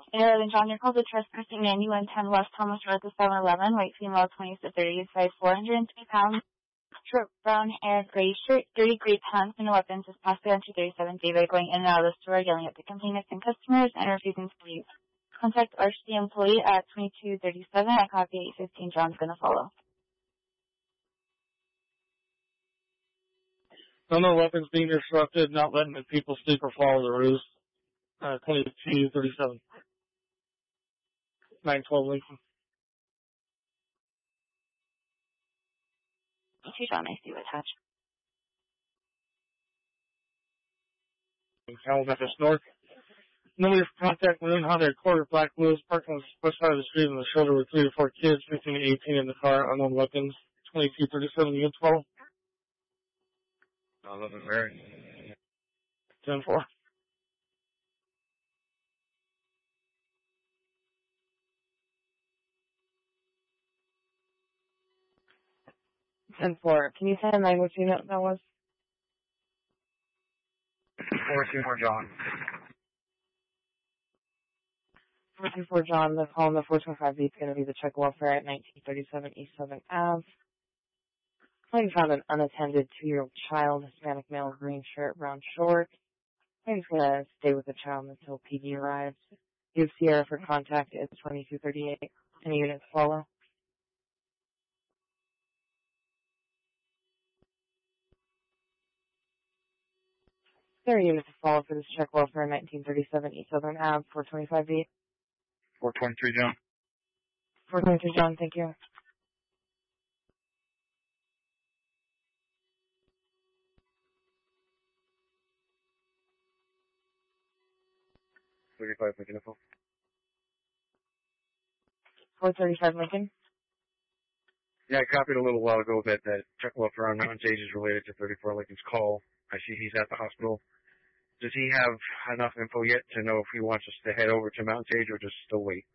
11 John, you're called to trespassing 9110 West Thomas Road to 711, weight female 20 to 30, size 403 pounds, short brown hair, gray shirt, dirty gray pants, and no weapons is possibly on 237 David, going in and out of the store, yelling at the complainants and customers, and refusing to leave. Contact RC employee at 2237 at copy 815. John's going to follow. No more weapons being disrupted, not letting the people sleep or follow the rules. 2237. 912 Lincoln. Okay, John, I see you attached. Howell Memphis North. Nobody for contact Maroon Honda Accord, Black Blues, parked on the west side of the street on the shoulder with 3 to 4 kids, 15 to 18 in the car, unknown weapons. 2237 unit 12. I wasn't very. 10-4. And 4. Can you say the language unit that was? 424 John. 424 John, the call on the 425 beat is going to be the check welfare at 1937 East 7th Ave. Claim found an unattended 2-year-old child, Hispanic male, green shirt, brown shorts. Claim's going to stay with the child until PD arrives. Give Sierra for contact at 2238. Any units follow? There are units to follow for this check welfare 1937 East Southern Ave, 425 beat. 423 John. 423 John, thank you. Lincoln. 435 Lincoln. Yeah, I copied a little while ago that check welfare on Mountain Sage is related to 34 Lincoln's call. I see he's at the hospital. Does he have enough info yet to know if he wants us to head over to Mountain Sage or just still wait?